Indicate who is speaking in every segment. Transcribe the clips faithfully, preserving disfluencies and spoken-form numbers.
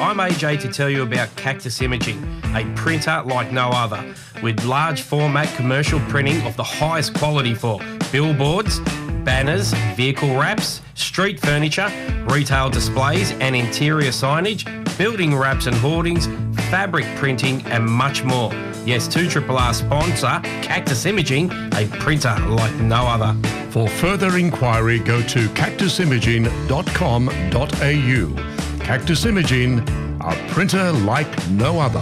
Speaker 1: I'm A J to tell you about Cactus Imaging, a printer like no other, with large format commercial printing of the highest quality for billboards, banners, vehicle wraps, street furniture, retail displays and interior signage, building wraps and hoardings, fabric printing and much more. Yes, two R R R sponsor, Cactus Imaging, a printer like no other.
Speaker 2: For further inquiry, go to cactus imaging dot com dot a u. Cactus Imaging, a printer like no other.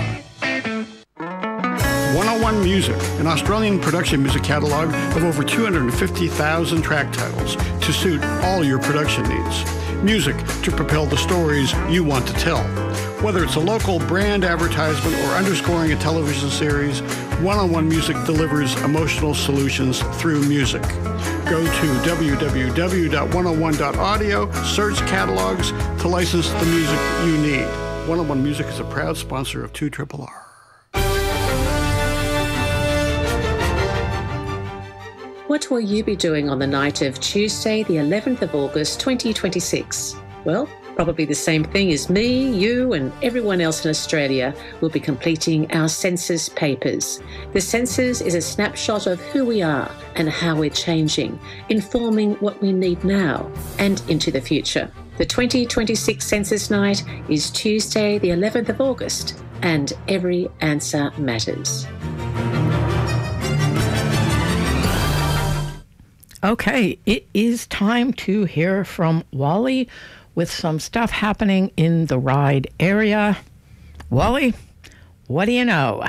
Speaker 3: one oh one Music, an Australian production music catalogue of over two hundred fifty thousand track titles to suit all your production needs. Music to propel the stories you want to tell. Whether it's a local brand advertisement or underscoring a television series, one oh one Music delivers emotional solutions through music. Go to w w w dot one oh one dot audio, search catalogs to license the music you need. one oh one Music is a proud sponsor of two R R R.
Speaker 4: What will you be doing on the night of Tuesday, the eleventh of August, twenty twenty-six? Well, probably the same thing as me, you and everyone else in Australia will be completing our census papers. The census is a snapshot of who we are and how we're changing, informing what we need now and into the future. The twenty twenty-six census night is Tuesday, the eleventh of August, and every answer matters.
Speaker 5: Okay, it is time to hear from Wally with some stuff happening in the Ryde area. Wally, what do you know?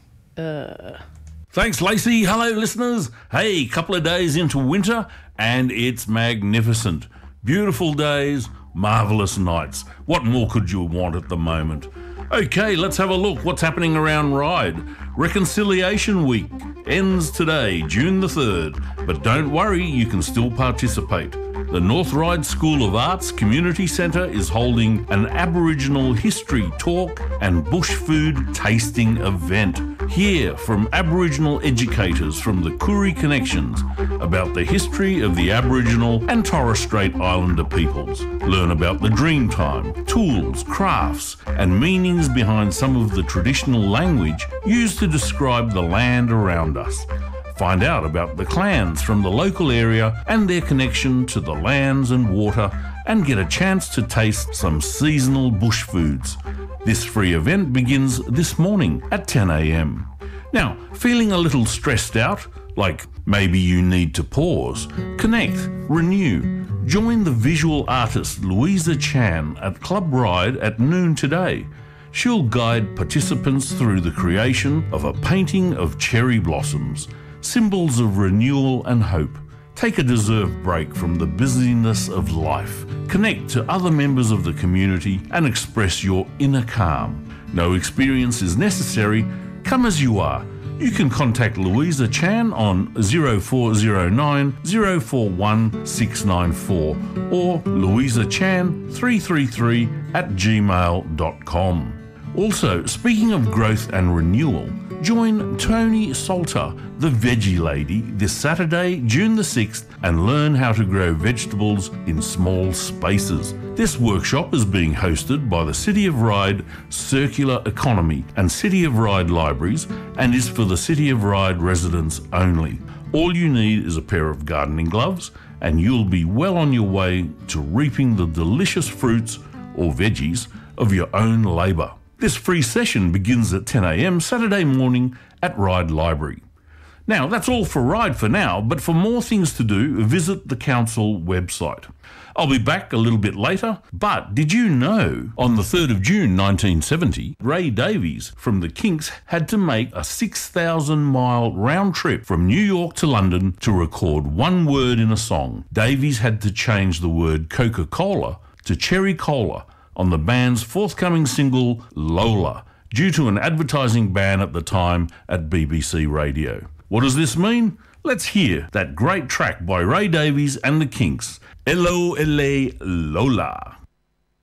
Speaker 5: Uh...
Speaker 6: Thanks, Lacey. Hello, listeners. Hey, couple of days into winter, and it's magnificent. Beautiful days, marvellous nights. What more could you want at the moment? Okay, let's have a look. What's happening around Ryde? Reconciliation Week ends today, June the third. But don't worry, you can still participate. The North Ryde School of Arts Community Centre is holding an Aboriginal history talk and bush food tasting event. Hear from Aboriginal educators from the Koori Connections about the history of the Aboriginal and Torres Strait Islander peoples. Learn about the Dreamtime, tools, crafts and meanings behind some of the traditional language used to describe the land around us. Find out about the clans from the local area and their connection to the lands and water, and get a chance to taste some seasonal bush foods. This free event begins this morning at ten a m. Now, feeling a little stressed out, like maybe you need to pause, connect, renew, join the visual artist Louisa Chan at Club Ryde at noon today. She'll guide participants through the creation of a painting of cherry blossoms, symbols of renewal and hope. Take a deserved break from the busyness of life. Connect to other members of the community and express your inner calm. No experience is necessary. Come as you are. You can contact Louisa Chan on zero four zero nine, zero four one, six nine four or louisa chan three three three at gmail dot com. Also, speaking of growth and renewal, join Tony Salter, the Veggie Lady, this Saturday, June the sixth, and learn how to grow vegetables in small spaces. This workshop is being hosted by the City of Ryde Circular Economy and City of Ryde Libraries, and is for the City of Ryde residents only. All you need is a pair of gardening gloves, and you'll be well on your way to reaping the delicious fruits or veggies of your own labour. This free session begins at ten a m Saturday morning at Ryde Library. Now, that's all for Ryde for now, but for more things to do, visit the council website. I'll be back a little bit later, but did you know on the third of June nineteen seventy, Ray Davies from the Kinks had to make a six thousand mile round trip from New York to London to record one word in a song. Davies had to change the word Coca-Cola to Cherry Cola on the band's forthcoming single, Lola, due to an advertising ban at the time at B B C Radio. What does this mean? Let's hear that great track by Ray Davies and the Kinks, Hello, L A, Lola.